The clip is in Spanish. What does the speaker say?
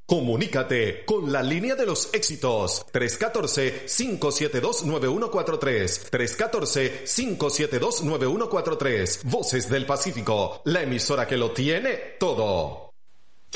Comunícate con la línea de los éxitos 314-572-9143. 314-572-9143. Voces del Pacífico, la emisora que lo tiene todo.